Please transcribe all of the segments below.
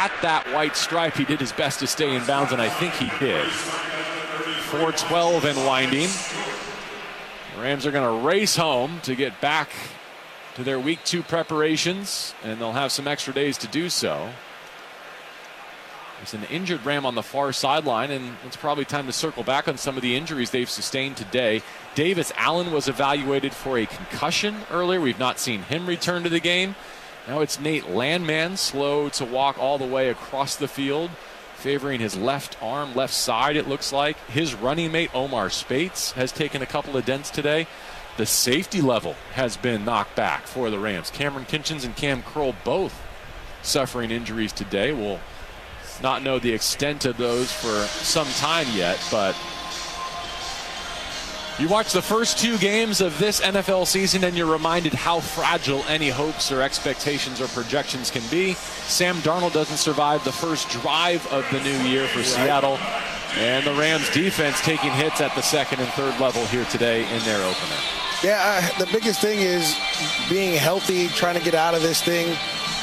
at that white stripe. He did his best to stay in bounds, and I think he did. 4:12 and winding. The Rams are going to race home to get back to their Week 2 preparations, and they'll have some extra days to do so. There's an injured Ram on the far sideline, and it's probably time to circle back on some of the injuries they've sustained today. Davis Allen was evaluated for a concussion earlier. We've not seen him return to the game. Now it's Nate Landman, slow to walk all the way across the field, favoring his left arm, left side, it looks like. His running mate, Omar Spates, has taken a couple of dents today. The safety level has been knocked back for the Rams. Cameron Kinchens and Cam Curl both suffering injuries today. We'll not know the extent of those for some time yet, but you watch the first 2 games of this NFL season and you're reminded how fragile any hopes or expectations or projections can be. Sam Darnold doesn't survive the first drive of the new year for Seattle, and the Rams defense taking hits at the second and third level here today in their opener. Yeah, the biggest thing is being healthy, trying to get out of this thing.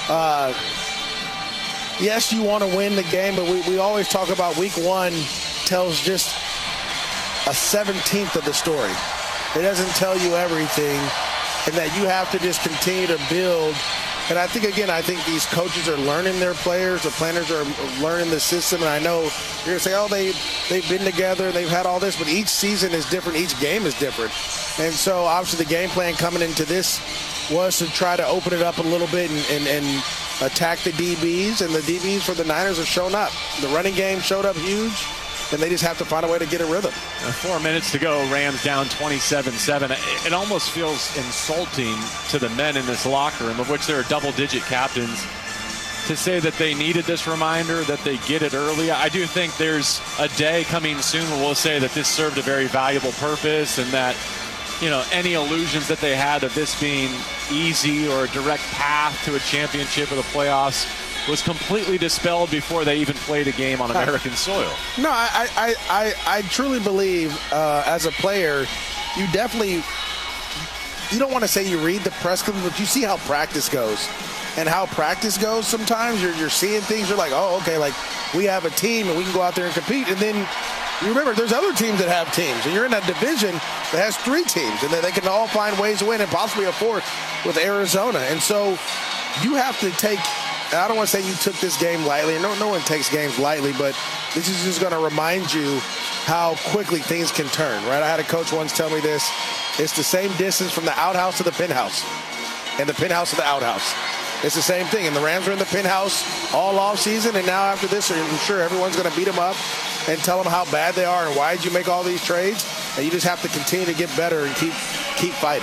Yes, you want to win the game, but we always talk about Week 1 tells just a 17th of the story. It doesn't tell you everything, and that you have to just continue to build. And I think these coaches are learning their players. The planners are learning the system. And I know you're going to say, oh, they've been together, they've had all this, but each season is different. Each game is different. And so obviously the game plan coming into this was to try to open it up a little bit and attack the DBs. And the DBs for the Niners have shown up. The running game showed up huge, and they just have to find a way to get a rhythm. 4 minutes to go, Rams down 27-7. It almost feels insulting to the men in this locker room, of which there are double-digit captains, to say that they needed this reminder, that they get it early. I do think there's a day coming soon where we'll say that this served a very valuable purpose, and that, you know, any illusions that they had of this being easy or a direct path to a championship or the playoffs was completely dispelled before they even played a game on American soil. No, I truly believe as a player, you don't want to say you read the press conference, but you see how practice goes. And how practice goes sometimes, you're seeing things, you're like, oh, okay, like we have a team and we can go out there and compete. And then you remember there's other teams that have teams, and you're in that division that has 3 teams, and they can all find ways to win, and possibly a 4th with Arizona. And so you have to take, I don't want to say you took this game lightly. No one takes games lightly, but this is just going to remind you how quickly things can turn, right? I had a coach once tell me this. It's the same distance from the outhouse to the penthouse, and the penthouse to the outhouse. It's the same thing. And the Rams are in the penthouse all offseason, and now after this, I'm sure everyone's going to beat them up and tell them how bad they are and why did you make all these trades. And you just have to continue to get better and keep fighting.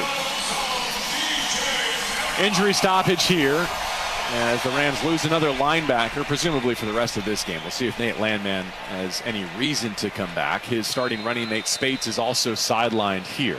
Injury stoppage here as the Rams lose another linebacker, presumably for the rest of this game. We'll see if Nate Landman has any reason to come back. His starting running mate Spates is also sidelined here.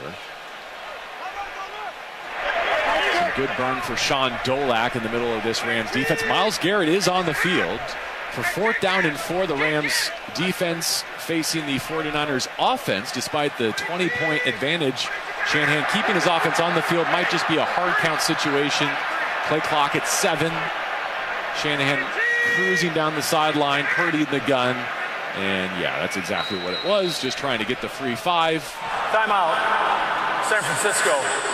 Some good burn for Sean Dolak in the middle of this Rams defense. Myles Garrett is on the field for 4th down and 4. The Rams defense facing the 49ers offense, despite the 20-point advantage. Shanahan keeping his offense on the field might just be a hard count situation. Play clock at 7. Shanahan cruising down the sideline, Purdy in the gun. And yeah, that's exactly what it was. Just trying to get the free 5. Timeout, San Francisco.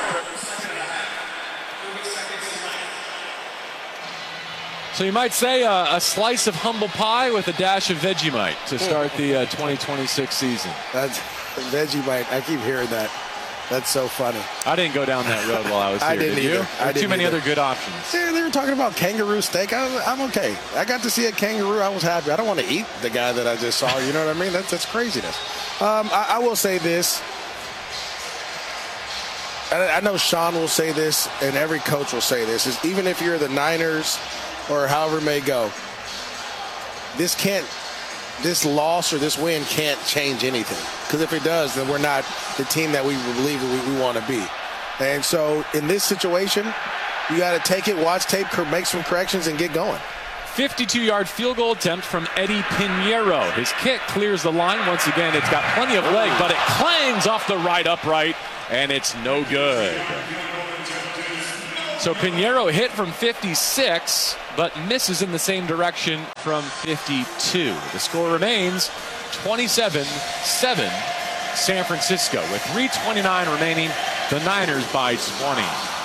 So you might say a slice of humble pie with a dash of Vegemite to start the 2026 season. That's Vegemite. I keep hearing that. That's so funny. I didn't go down that road while I was here. I didn't did either. You? There were too many other good options. Yeah, they were talking about kangaroo steak. I'm okay. I got to see a kangaroo. I was happy. I don't want to eat the guy that I just saw. You know what I mean? That's craziness. I will say this. I know Sean will say this, and every coach will say this, is even if you're the Niners or however it may go, this loss or this win can't change anything. Because if it does, then we're not the team that we believe we want to be. And so in this situation, you got to take it, watch tape, make some corrections, and get going. 52-yard field goal attempt from Eddie Pinheiro. His kick clears the line. Once again, it's got plenty of leg, but it clangs off the right upright, and it's no good. So Pinheiro hit from 56, but misses in the same direction from 52. The score remains 27-7 San Francisco. With 3:29 remaining, the Niners by 20.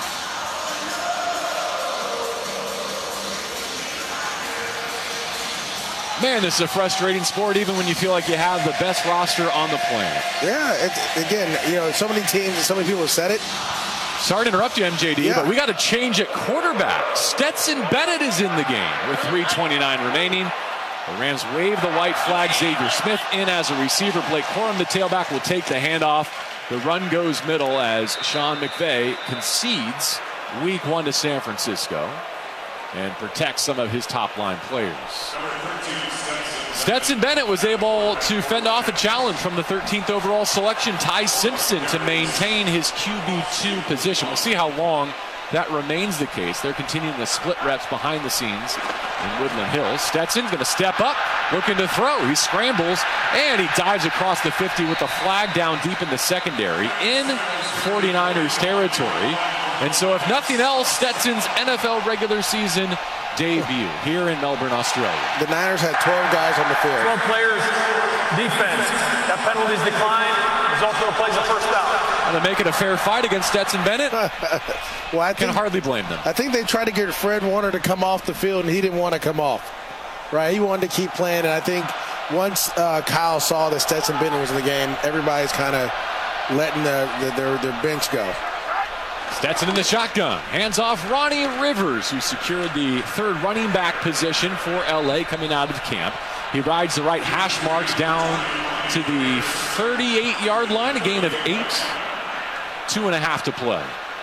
Man, this is a frustrating sport even when you feel like you have the best roster on the planet. Yeah, again, so many teams and so many people have said it. Sorry to interrupt you, MJD, but we got to change at quarterback. Stetson Bennett is in the game with 3:29 remaining. The Rams wave the white flag. Xavier Smith in as a receiver. Blake Corum, the tailback, will take the handoff. The run goes middle as Sean McVay concedes week 1 to San Francisco and protects some of his top-line players. Stetson Bennett was able to fend off a challenge from the 13th overall selection, Ty Simpson, to maintain his QB2 position. We'll see how long that remains the case. They're continuing to split reps behind the scenes in Woodland Hills. Stetson's going to step up, looking to throw. He scrambles, and he dives across the 50 with the flag down deep in the secondary in 49ers territory. And so if nothing else, Stetson's NFL regular season debut here in Melbourne, Australia. The Niners had 12 guys on the field. 12 players, defense. That penalties decline. Result of the plays a first down. And to make it a fair fight against Stetson Bennett, well, I can hardly blame them. I think they tried to get Fred Warner to come off the field, and he didn't want to come off. Right? He wanted to keep playing, and I think once Kyle saw that Stetson Bennett was in the game, everybody's kind of letting their bench go. Stetson in the shotgun. Hands off Ronnie Rivers, who secured the third running back position for LA coming out of camp. He rides the right hash marks down to the 38-yard line, a gain of 8, 2.5 to play.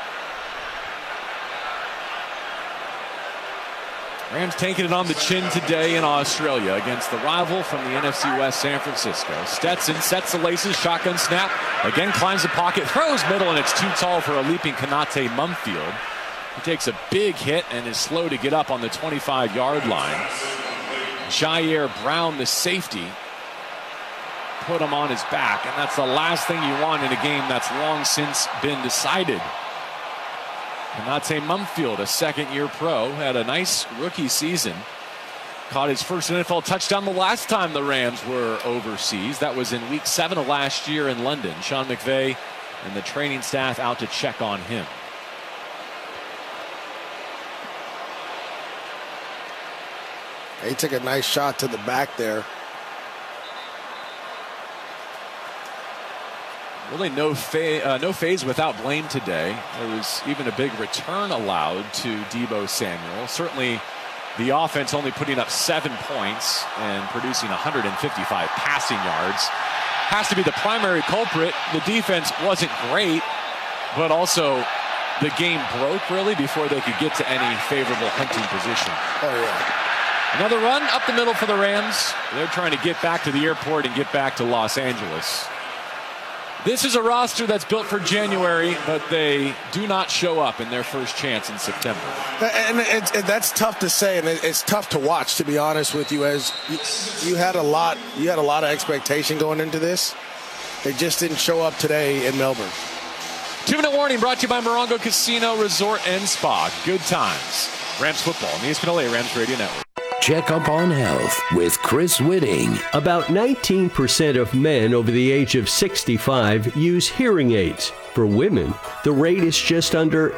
Rams taking it on the chin today in Australia against the rival from the NFC West, San Francisco. Stetson sets the laces, shotgun snap, again climbs the pocket, throws middle, and it's too tall for a leaping Konate Mumfield. He takes a big hit and is slow to get up on the 25-yard line. Jair Brown, the safety, put him on his back, and that's the last thing you want in a game that's long since been decided. Konate Mumfield, a second-year pro, had a nice rookie season. Caught his first NFL touchdown the last time the Rams were overseas. That was in week 7 of last year in London. Sean McVay and the training staff out to check on him. He took a nice shot to the back there. Really no phase without blame today. There was even a big return allowed to Deebo Samuel. Certainly the offense only putting up 7 points and producing 155 passing yards. Has to be the primary culprit. The defense wasn't great, but also the game broke really before they could get to any favorable hunting position. Oh, yeah. Another run up the middle for the Rams. They're trying to get back to the airport and get back to Los Angeles. This is a roster that's built for January, but they do not show up in their first chance in September. And that's tough to say, and it's tough to watch, to be honest with you. As you had a lot of expectation going into this. They just didn't show up today in Melbourne. 2-minute warning brought to you by Morongo Casino Resort and Spa. Good times. Rams football on the ESPN LA Rams Radio Network. Check Up on Health with Chris Whitting. About 19% of men over the age of 65 use hearing aids. For women, the rate is just under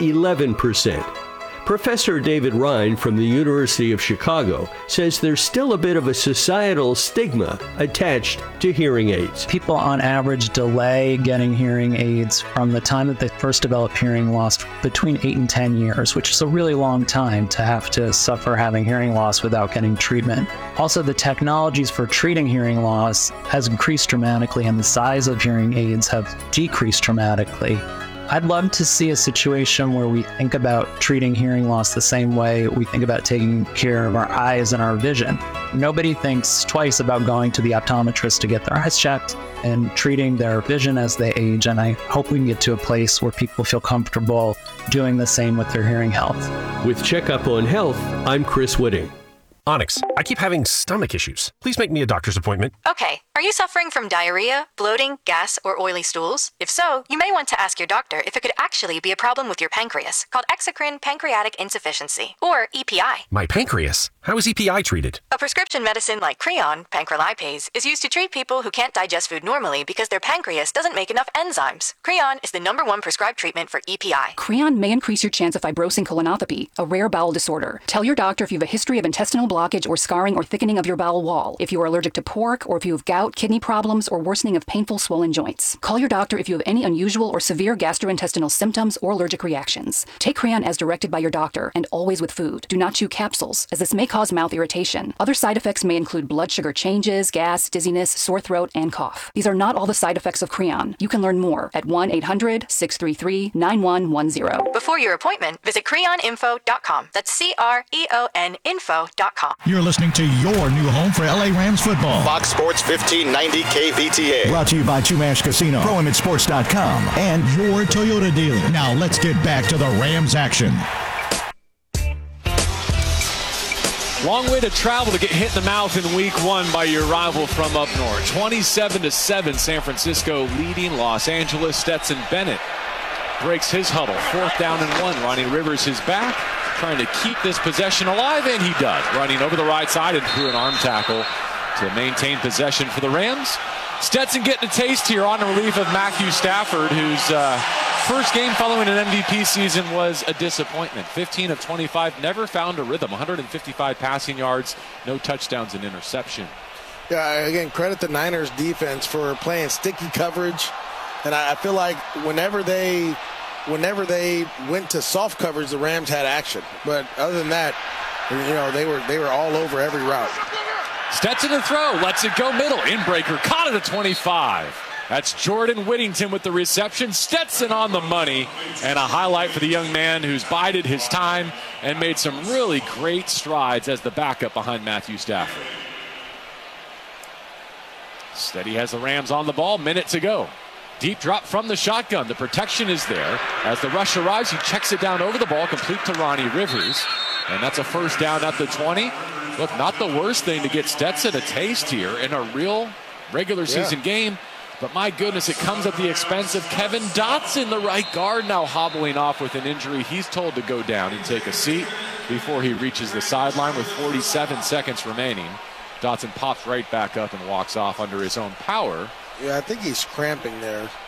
11%. Professor David Ryan from the University of Chicago says there's still a bit of a societal stigma attached to hearing aids. People on average delay getting hearing aids from the time that they first develop hearing loss between 8 and 10 years, which is a really long time to have to suffer having hearing loss without getting treatment. Also, the technologies for treating hearing loss has increased dramatically and the size of hearing aids have decreased dramatically. I'd love to see a situation where we think about treating hearing loss the same way we think about taking care of our eyes and our vision. Nobody thinks twice about going to the optometrist to get their eyes checked and treating their vision as they age, and I hope we can get to a place where people feel comfortable doing the same with their hearing health. With Checkup on Health, I'm Chris Whitting. Onyx, I keep having stomach issues. Please make me a doctor's appointment. Okay, Are you suffering from diarrhea, bloating, gas, or oily stools? If so, you may want to ask your doctor if it could actually be a problem with your pancreas, called exocrine pancreatic insufficiency, or EPI. My pancreas? How is EPI treated? A prescription medicine like Creon, pancrelipase, is used to treat people who can't digest food normally because their pancreas doesn't make enough enzymes. Creon is the #1 prescribed treatment for EPI. Creon may increase your chance of fibrosing colonopathy, a rare bowel disorder. Tell your doctor if you have a history of intestinal blockage or scarring or thickening of your bowel wall, if you are allergic to pork, or if you have gout, kidney problems, or worsening of painful swollen joints. Call your doctor if you have any unusual or severe gastrointestinal symptoms or allergic reactions. Take Creon as directed by your doctor and always with food. Do not chew capsules, as this may cause mouth irritation. Other side effects may include blood sugar changes, gas, dizziness, sore throat, and cough. These are not all the side effects of Creon. You can learn more at 1-800-633-9110. Before your appointment, visit creoninfo.com. That's CREON info.com. You're listening to your new home for LA Rams football. Fox Sports 1590 KVTA. Brought to you by Chumash Casino, ProImageSports.com, and your Toyota dealer. Now let's get back to the Rams action. Long way to travel to get hit in the mouth in week 1 by your rival from up north. 27-7, San Francisco leading Los Angeles. Stetson Bennett breaks his huddle. 4th down and 1. Ronnie Rivers is back, trying to keep this possession alive, and he does. Running over the right side and through an arm tackle to maintain possession for the Rams. Stetson getting a taste here on the relief of Matthew Stafford, whose first game following an MVP season was a disappointment. 15 of 25, never found a rhythm. 155 passing yards, no touchdowns and interception. Yeah, again, credit the Niners defense for playing sticky coverage. And I feel like whenever they went to soft coverage, the Rams had action. But other than that, they were all over every route. Stetson to throw, lets it go middle. Inbreaker caught it at 25. That's Jordan Whittington with the reception. Stetson on the money, and a highlight for the young man who's bided his time and made some really great strides as the backup behind Matthew Stafford. Steady has the Rams on the ball, minute to go. Deep drop from the shotgun. The protection is there. As the rush arrives, he checks it down over the ball, complete to Ronnie Rivers. And that's a 1st down at the 20. Look, not the worst thing to get Stetson a taste here in a real regular season game. But my goodness, it comes at the expense of Kevin Dotson, the right guard, now hobbling off with an injury. He's told to go down and take a seat before he reaches the sideline with 47 seconds remaining. Dotson pops right back up and walks off under his own power. Yeah, I think he's cramping there.